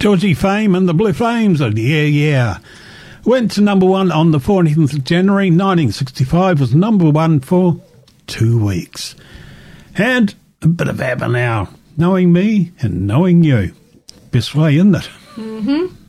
Georgie Fame and the Blue Flames of Yeah Yeah. Went to number one on the 14th of January 1965, was number one for 2 weeks. And a bit of ABBA now. Knowing me and knowing you. Best way, isn't it? Mm-hmm.